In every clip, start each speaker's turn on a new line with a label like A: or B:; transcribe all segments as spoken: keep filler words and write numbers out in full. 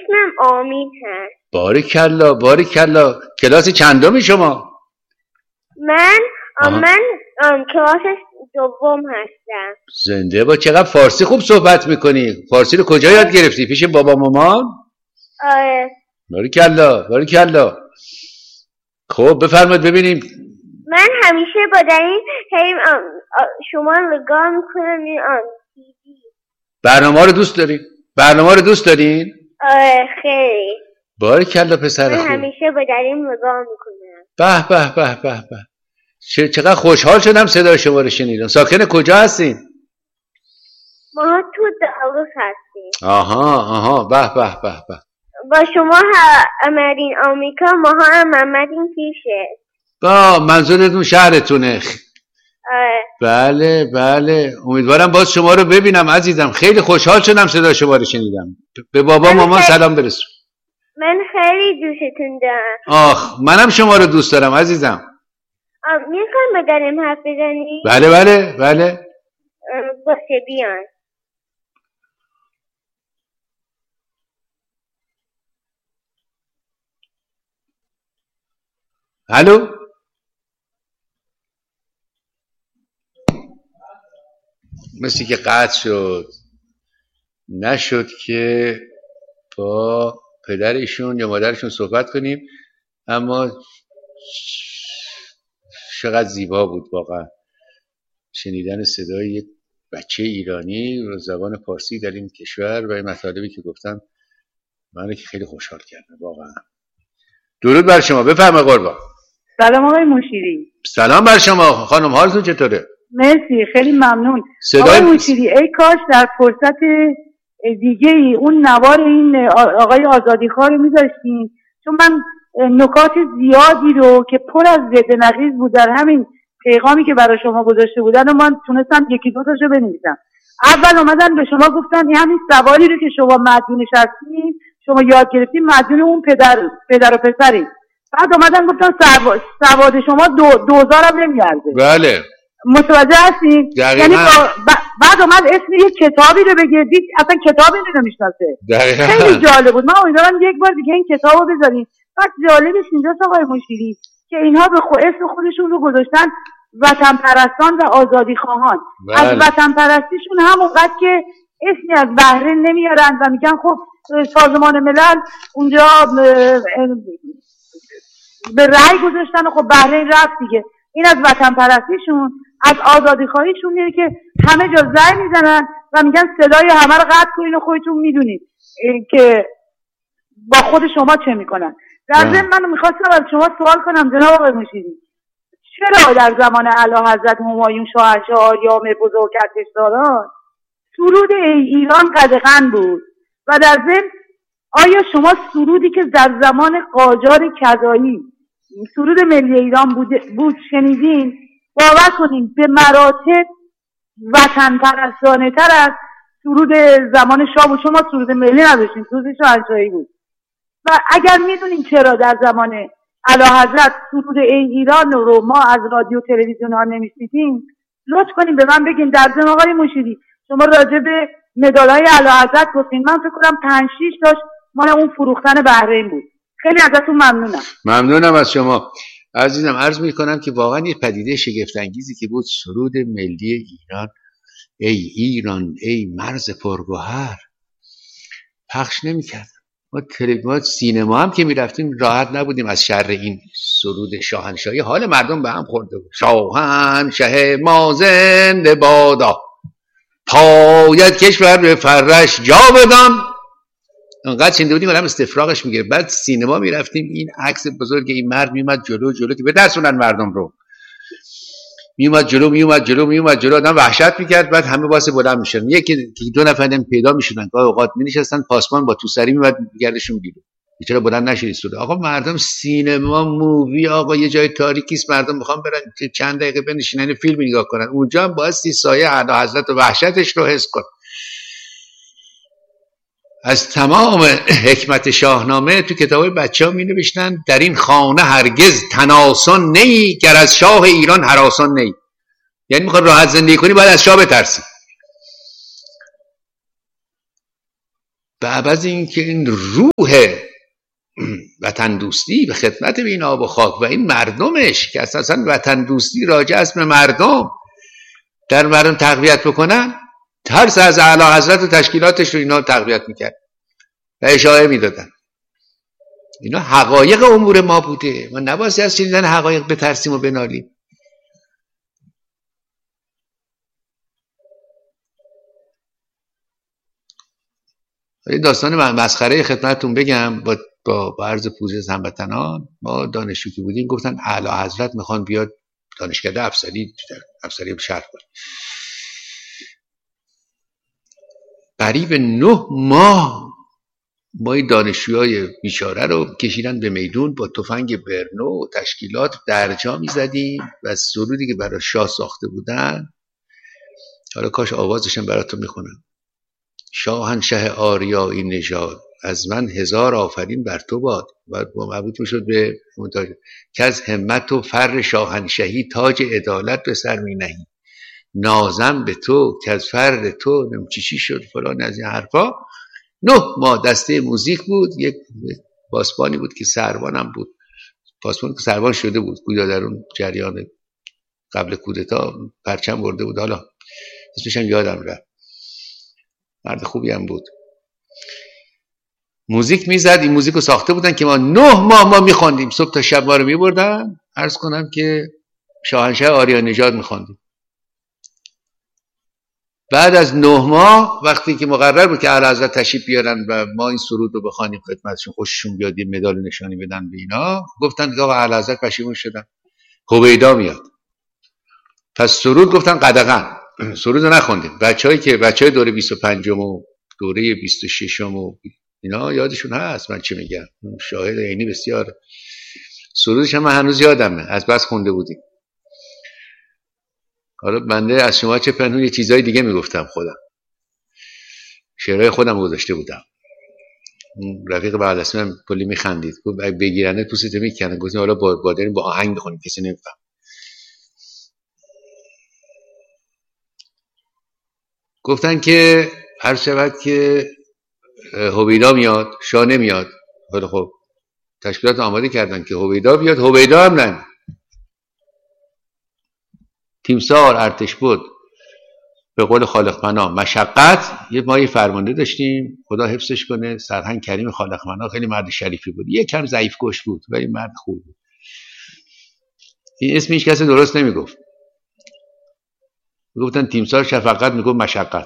A: اسمم آمین هست.
B: باریکلا باریکلا. کلاس چندمی شما؟
A: من من کلاس دوم هستم.
B: زنده با. چقدر فارسی خوب صحبت میکنی. فارسی رو کجا یاد گرفتی؟ پیش بابا مامان؟
A: آره.
B: باریکلا باریکلا. خب بفرمایید ببینیم.
A: من همیشه با دارین هی شما نگاه میکنم این آن تیوی.
B: برنامه رو دوست دارین؟ برنامه رو دوست دارین؟
A: آره خیلی.
B: باریکلا پسر خوب.
A: من همیشه با دارین نگاه میکنم.
B: به به به به به. چقدر خوشحال شدم صدای شما رو شنیدم. ساکن کجا هستین؟
A: ما تو داروس هستیم.
B: آها آها. به به به به.
A: با شما آمدین آمریکا، ما هم آمدین پیشه.
B: با منظورتون شهرتونه؟
A: آره.
B: بله بله. امیدوارم باز شما رو ببینم عزیزم. خیلی خوشحال شدم صدا شما رو شنیدم. به بابا مامان خیلی... سلام برسون.
A: من خیلی دوستتون دارم.
B: آخ منم شما رو دوست دارم عزیزم.
A: میخوایم بداریم حرف بزنیم؟
B: بله بله بله.
A: باشه بیان.
B: الو. مثل که قطع شد. نشد که با پدرشون یا مادرشون صحبت کنیم. اما چقدر زیبا بود واقعا شنیدن صدای یک بچه ایرانی و زبان پارسی در این کشور و این مطالبی که گفتم منو که خیلی خوشحال کرد واقعا. درود بر شما. بفرمایید قربان.
C: سلام آقای مشیری.
B: سلام بر شما خانم. حالتون چطوره؟
C: مرسی خیلی ممنون.
B: صدای
C: آقای مشیری ای کاش در فرصت دیگه ای اون نوار این آقای آزادیخواه رو می‌ذاشتین، چون من نکات زیادی رو که پر از ضد نقیض بود در همین پیغامی که برای شما گذاشته بودن و من تونستم یکی دو تاشو بنویسم. اول اومدن به شما گفتن این همین سوالی رو که شما مدیونش هستین، شما یاد گرفتین، مدیون اون پدر پدر و پسری. بعد اومدن گفتن سواد سواد شما دو دوزار هم نمیارزه.
B: بله
C: متوجه هستین؟ یعنی بعد اومد اسم یه کتابی رو بگه، دید اصلا کتابی رو نمیشناسه. خیلی جالب بود. من امیدوارم یک بار دیگه این کتابو بذارین. بعد جالبش اینجاست آقای مشیری که اینها به خود اسم خودشون رو گذاشتن وطن پرستان و آزادی خواهان. بله. از وطن پرستیشون همونقدر که اسمی از بحرین نمیارن و میگن خب سازمان ملل اونجا به رأی گذاشتن و خب بحرین رفت دیگه. این از وطن پرستیشون. از آزادی خواهیشون اینه که همه جا زنگ میزنن و میگن صدای همه رو قطع کنین و خودتون میدونید که با خود شما چه میکنن. در ضمن من میخواستم از شما سوال کنم جناب آقای مشیری، چرا در زمان اعلیحضرت همایون شاهنشاه آریام بزرگ ارتشداران سرود ای ایران قدغن بود و در ضمن آیا شما سرودی که در زمان قاجار کذایی سرود ملی ایران بود, بود شنیدین؟ باور کنین به مراتب وطن پرستانه تر از سرود زمان شاه بود. شما سرود ملی نداشتین، سرود شاهنشاهی بود. و اگر میدونین چرا در زمان اعلیحضرت سرود ای ایران رو ما از رادیو تلویزیون ها نمیشنیدیم، لطف کنین به من بگین. در ضمن آقای مشیری شما راجع به مدال‌های اعلیحضرت گفتین، من فکر کنم پنج شش تاش مال اون فروختن بحرین بود. خیلی ازتون ممنونم.
B: ممنونم از شما عزیزم. عرض میکنم که واقعا یه پدیده شگفت انگیزی که بود سرود ملی ایران، ای ایران ای مرز پرگوهر، پخش نمیکرد. ما تلویزیون سینما هم که میرفتیم راحت نبودیم از شر این سرود شاهنشاهی. حال مردم به هم خورده بود. شاهنشه ما زنده بادا، پاید کشور به فرش جا بدان. انقدر شنیده بودیم آدم استفراغش میگیره. بعد سینما میرفتیم این عکس بزرگ این مرد میومد جلو جلو که بدرسونن مردم رو، میومد جلو میومد جلو میومد جلو، آدم وحشت میکرد. بعد همه واسه بلند میشدن، یکی دو نفر هم پیدا میشدن، گاهی اوقات مینشستن پاسمان با توسری میومد میگردشون بیرون. چرا بلند نشید سوده؟ آقا مردم سینما مووی، آقا یه جای تاریکی است، مردم میخوان برن چند دقیقه بنشینن فیلم نگاه کنن، اونجا هم باید سایه اعلیحضرت و وحشتش رو حس کن. از تمام حکمت شاهنامه تو کتابای بچه‌ها می نوشتن در این خانه هرگز تناسان نی، گر از شاه ایران هراسان نی. یعنی میخواد راحت زندگی کنی باید از شاه بترسی. به عوض این که این روح وطن دوستی به خدمت به این آب و خاک و این مردمش که اساسا وطن دوستی راجع است به مردم در مردم تقویت بکنن، ترس از اعلی حضرت و تشکیلاتش رو اینا تقویت میکرد و اشاره میدادن. اینا حقایق امور ما بوده، ما نباید از شنیدن حقایق بترسیم و بنالیم. این داستان مسخره خدمتتون بگم با با, با عرض پوزش هموطنان. ما دانشجو که بودیم گفتن اعلی حضرت میخوان بیاد دانشکده افسری افسری شرح کنه. قریب نه ماه ما این دانشجوهای بیچاره رو کشیدن به میدون با تفنگ برنو و تشکیلات درجا میزدیم و سرودی که برای شاه ساخته بودن، حالا کاش آوازشم براتون میخونم. شاهنشه آریایی نژاد، از من هزار آفرین بر تو باد. و مربوط میشد به منتاج که از همت و فر شاهنشهی تاج عدالت به سر می نهی. نازم به تو که از فر تو چی چی شد فلان از این حرفا. نه ما دسته موزیک بود، یک پاسبانی بود که سروانم بود، پاسبانی که سروان شده بود گویا در اون جریان قبل کودتا پرچم برده بود، حالا اسمش هم یادم رفت، مرد خوبی هم بود. موزیک میزد، این موزیک رو ساخته بودن که ما نه ماه ما میخواندیم، صبح تا شب ما رو میبردن. عرض کنم که شاهنشه آریایی نژاد میخواندیم. بعد از نه ماه وقتی که مقرر بود که اعلیحضرت تشریف بیارن و ما این سرود رو بخوانیم خدمتشون، خوششون بیاد یه مدال نشانی بدن به اینا، گفتن که آقا اعلیحضرت پشیمون شدن، هویدا میاد. پس سرود گفتن قدغن، سرود رو نخوندیم. بچه‌ای که بچهای دوره بیست و پنجم و دوره بیست و ششم و اینا یادشون هست من چی میگم، شاهد عینی بسیار. سرودش هم من هنوز یادمه، از بس خونده بودیم. حالا بنده از شما چه پنهون یه چیزای دیگه میگفتم، خودم شعرهای خودم گذاشته بودم. رفیق بعد از من کلی میخندید، گفت اگه بگیرنه پوستت میکنه. گفتم حالا با با داریم با آهنگ بخونیم کسی نمیفهم. گفتن که هر شود که هویدا میاد شاه نمیاد. حالا خب تشکیلات آماده کردن که هویدا بیاد، هویدا هم نمیاد. تیمسار ارتش بود به قول خالق پناه مشقت. یه مایی فرمانده داشتیم خدا حفظش کنه، سرهنگ کریم خالق پناه، خیلی مرد شریفی بود، یه کم ضعیف گوش بود ولی مرد خوب بود. این اسم هیچ کسی درست نمیگفت، میگفتن تیمسار شفقت، میگفت مشقت.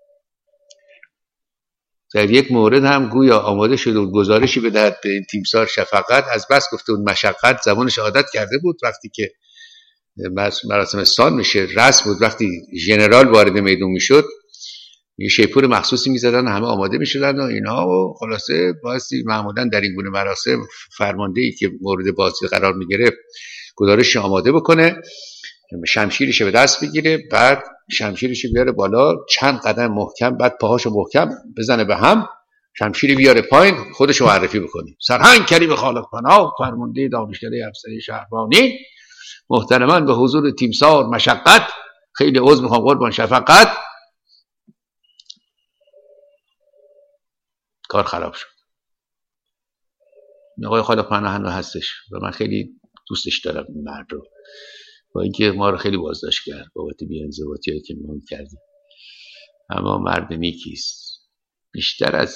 B: در یک مورد هم گویا آماده شده بود گزارشی بدهد به این تیمسار شفقت، از بس گفته بود مشقت زبانش عادت کرده بود. وقتی که مراسم سال میشه رسم بود، وقتی ژنرال وارد میدون میشد یه شیپور مخصوصی میزدن، همه آماده میشدن و اینا، و خلاصه بایستی معمولا در این گونه مراسم فرماندهی که مورد بازی قرار میگرفت گزارش آماده بکنه، شمشیرش به دست بگیره، بعد شمشیرش بیاره بالا چند قدم محکم، بعد پاهاشو محکم بزنه به هم، شمشیر بیاره پایین، خودشو معرفی بکنه. سرهنگ کریم خالق پناه فرمانده دانشکده افسری شهربانی، محترماً به حضور تیمسار مشقت، خیلی عذر میخوام قربان شفقت. کار خراب شد. آقای خالق پناه هنوز هستش و من خیلی دوستش دارم این مرد رو، با اینکه ما رو خیلی بازداشت کرد بابت بی‌انضباطی هایی که ما کردیم، اما مرد نیکیست. بیشتر از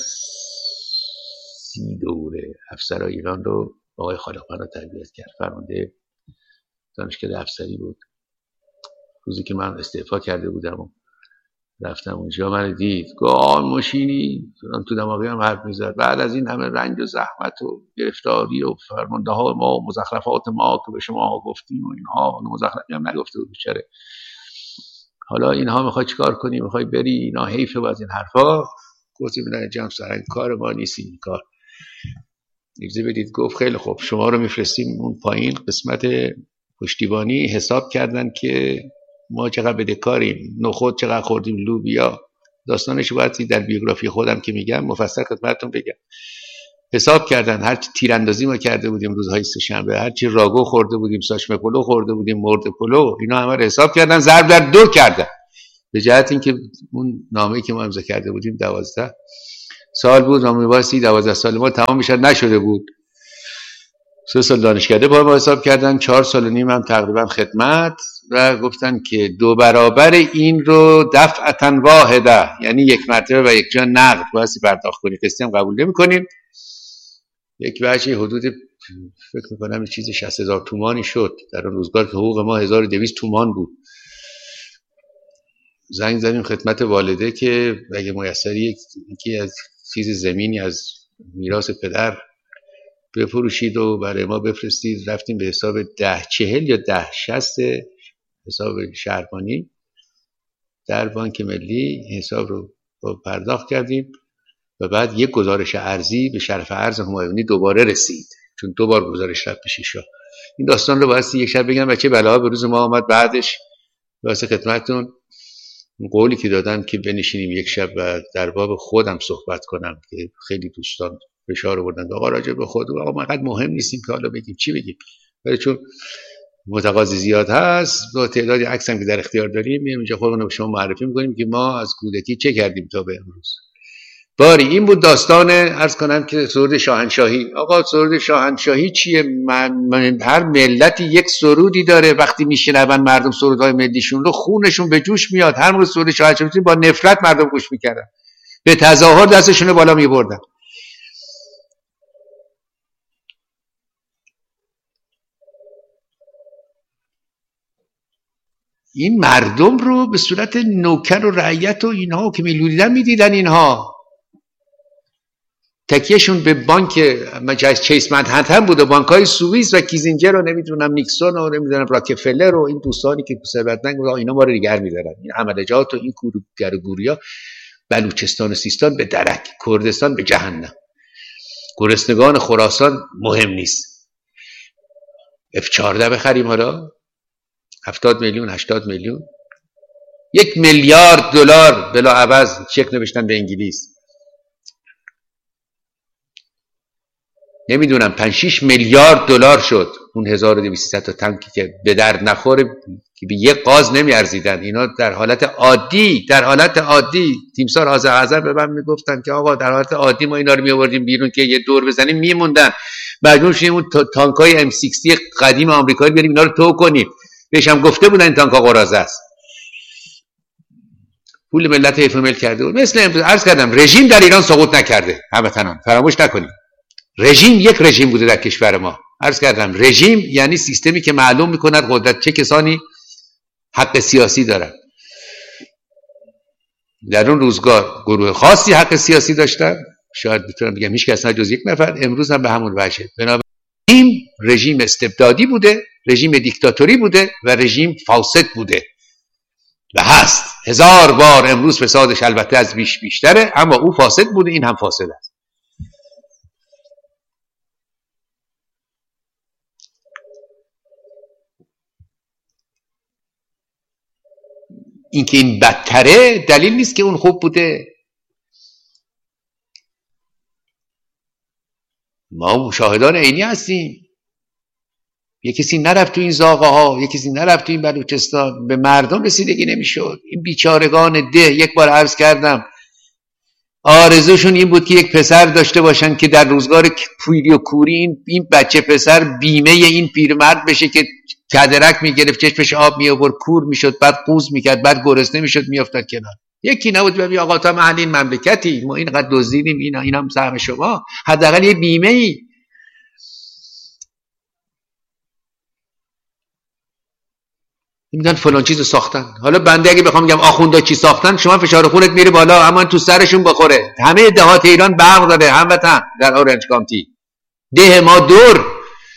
B: سی دوره افسرهای ایران رو آقای خالق پناه تربیت کرد. فرمانده دانشکده افسری بود. روزی که من استعفا کرده بودم و رفتم اونجا من دید، گفت ماشینی تو دماغی هم حرف میزد، بعد از این همه رنج و زحمت و گرفتاری و فرمانده ها ما و مزخرفات ما که به شما گفتیم و اینها، مزخرفی هم نگفته بود بیچاره، حالا اینها میخوای چیکار کنی، میخوای بری، اینا حیفه و از این حرفا. گفتیم نه جمع سرنگ کار ما نیست این کار، اجازه بدید. گفت خیلی خوب شما رو میفرستیم اون پایین قسمت پشتیبانی. حساب کردن که ما چقدر بدهکاریم، نخود چقدر خوردیم، لوبیا، داستانش باید در بیوگرافی خودم که میگم مفصل خدمتتون بگم. حساب کردن هر چی تیراندازی ما کرده بودیم روزهای سه‌شنبه، هر چی راگو خورده بودیم، ساشمه پلو خورده بودیم، مرد پلو، اینا همه رو حساب کردن، ضرب در دو کردن، به جهت اینکه اون نامه‌ای که ما امضا کرده بودیم دوازده سال بود و میبایستی دوازده سال ما تمام میشد، نشده بود. سه سال دانشکده با ما حساب کردن، چهار سال و نیم هم تقریبا خدمت و گفتن که دو برابر این رو دفعتا واحده، یعنی یک مرتبه و یک جا نقد بایستی پرداخت کنی، قسطی هم قبول نمی کنیم. یک وجه حدود فکر میکنم چیزی شصت هزار تومانی شد در اون روزگار که حقوق ما هزار و دویست تومان بود. زنگ زدیم خدمت والده که اگه میسری یکی از چیز زمینی از میراث پدر بفروشید و برای ما بفرستید. رفتیم به حساب ده چهل یا ده شست حساب شهربانی در بانک ملی، حساب رو پرداخت کردیم و بعد یک گزارش ارزی به شرف ارز همایونی دوباره رسید، چون دو بار گزارش رفت پیش ایشان. این داستان رو بایستی یک شب بگم و چه بلا به روز ما آمد. بعدش واسه خدمتتون قولی که دادم که بنشینیم یک شب و در باب خودم صحبت کنم که خیلی دوستان فشار آوردن آقا راجع به خود و آقا ما قد مهم نیستیم که حالا بگیم چی بگیم، ولی چون متقاضی زیاد هست با تعدادی عکس هم که در اختیار داریم میایم اینجا خودمون رو به شما معرفی می‌کنیم که ما از کودکی چه کردیم تا به امروز. باری این بود داستان عرض کنم که سرود شاهنشاهی. آقا سرود شاهنشاهی چیه؟ من من هر ملتی یک سرودی داره، وقتی میشنون مردم سرودهای ملیشون رو خونشون به جوش میاد. هر موقع سرود شاهنشاهی با نفرت مردم گوش میکردن، به تظاهر دستشون بالا میبردن. این مردم رو به صورت نوکر و رعیت و اینها که میلودیدن میدیدن. اینها تکیهشون به بانک مجلس چیس منهتن بود و بانک‌های سوئیس و کیزینجر و نمیدونم نیکسون و نمیدونم راکفلر و این دوستانی که ثروتمند بودن، اینا ما رو نگه می‌دارن. این عملجات و این گرگوریا، بلوچستان و سیستان به درک، کردستان به جهنم، گرسنگان خراسان مهم نیست. اف چهارده بخریم حالا هفتاد میلیون هشتاد میلیون، یک میلیارد دلار بلا عوض چک نوشتن به انگلیس. نمیدونم پنج شش میلیارد دلار شد اون هزار و دویست تا تانکی که به درد نخوره که به یک قاز نمیارزیدن. اینا در حالت عادی در حالت عادی تیمسار آذر به من میگفتن که آقا در حالت عادی ما اینا رو میآوردیم بیرون که یه دور بزنیم میموندن، مجبور شدیم اون تانکای ام شصت قدیم آمریکایی بریم اینا رو تو کنیم. بهش هم گفته بودن این تانکا قراضه است، پول ملت حیف مل کرده بود. مثل امروز عرض کردم رژیم در ایران سقوط نکرده، هموطنان فراموش نکنید. رژیم یک رژیم بوده در کشور ما. عرض کردم رژیم یعنی سیستمی که معلوم میکند قدرت چه کسانی حق سیاسی دارن. در اون روزگار گروه خاصی حق سیاسی داشتن، شاید بتونم بگم هیچ کس نه جز یک نفر. امروز هم به همون وجه. بنابراین رژیم استبدادی بوده، رژیم دیکتاتوری بوده و رژیم فاسد بوده و هست. هزار بار امروز فسادش البته از بیش بیشتره، اما او فاسد بوده، این هم فاسد است. اینکه این بدتره دلیل نیست که اون خوب بوده. ما مشاهدان عینی هستیم. یک کسی نرفت تو این زاغه ها، یک کسی نرفت تو این بلوچستان، به مردم رسیدگی نمیشد. این بیچارگان ده، یک بار عرض کردم آرزوشون این بود که یک پسر داشته باشن که در روزگار پیری و کوری این, این بچه پسر بیمه این پیرمرد بشه که کدرک میگرفت، چشمش آب میآورد، کور میشد، بعد قوز میکرد، بعد گرسنه میشد، میافتاد کنار. یکی نبود ببین آقا تا محل این مملکتی ما اینقدر دزدیدیم، اینا اینم سهم شما، حداقل یه بیمه ای. میگن فلان چیزو ساختن. حالا بنده اگه بخوام بگم آخوندا چی ساختن، شما فشار خونت میره بالا، اما تو سرشون بخوره. همه دهات ایران برق داره، هموطن در اورنج کانتی ده ما دور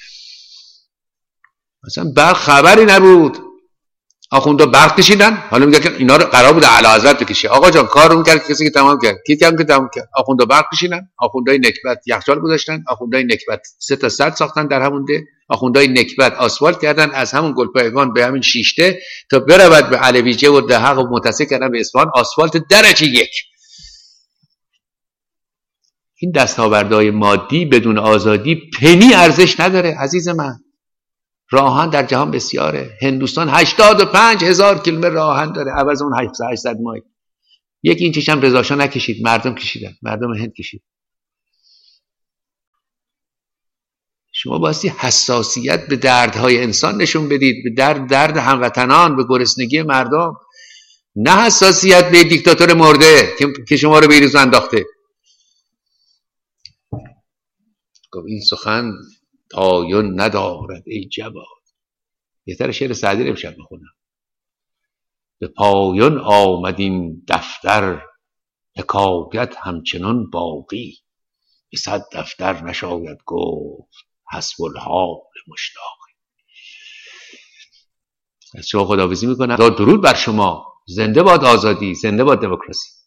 B: مثلا برق خبری نبود. آخوندا برق کشیدن، حالا میگه که اینا رو قرار بود اعلیحضرت بکشه. آقا جان کار اون کرد کسی که تمام کرد، کی کم که تمام کرد. آخوندا برق کشیدن، آخوندای نکبت یخچال گذاشتن، آخوندای نکبت سه تا سد ساختن در همون ده، آخوندای نکبت آسفالت کردن از همون گلپایگان به همین شیشته تا برود به علویجه و دهق و متصل کردن به اصفهان، آسفالت درجه یک. این دستاوردهای مادی بدون آزادی پنی ارزش نداره عزیز من. راهن در جهان بسیاره. هندوستان هشتاد و پنج هزار کیلومتر راهن داره عوض اون هشتصد مایل. یک این چشم رضا شاه نکشید، مردم کشیدن، مردم هند کشید. شما بایستی حساسیت به دردهای انسان نشون بدید، به درد درد هموطنان، به گرسنگی مردم، نه حساسیت به دیکتاتور مرده که شما رو به روز انداخته. گفت این سخن پایان ندارد ای جواد. بهتر شعر سعدی رو امشب بخونم. به پایان آمد این دفتر، حکایت همچنان باقی، به صد دفتر نشاید گفت حسب الحال مشتاقی. از شما خداحافظی میکنم. درود بر شما. زنده باد آزادی، زنده باد دموکراسی.